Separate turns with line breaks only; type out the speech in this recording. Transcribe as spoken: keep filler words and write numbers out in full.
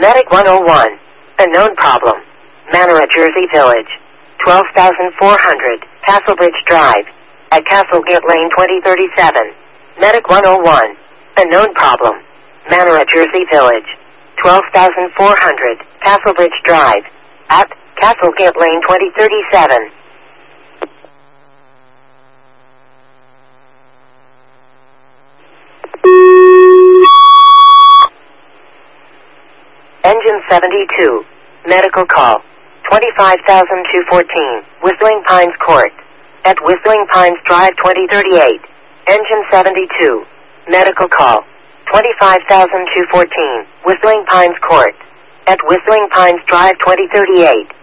Medic one oh one. Unknown problem. Manor at Jersey Village. twelve thousand four hundred, Castlebridge Drive. At Castlegate Lane twenty thirty-seven. Medic one oh one. Unknown problem. Manor at Jersey Village. twelve thousand four hundred, Castlebridge Drive. At Castlegate Lane twenty thirty-seven. Engine seventy-two. Medical call. twenty-five thousand two hundred fourteen, Whistling Pines Court. At Whistling Pines Drive twenty thirty-eight. Engine seventy-two. Medical call. twenty-five thousand two hundred fourteen, Whistling Pines Court. At Whistling Pines Drive twenty thirty-eight.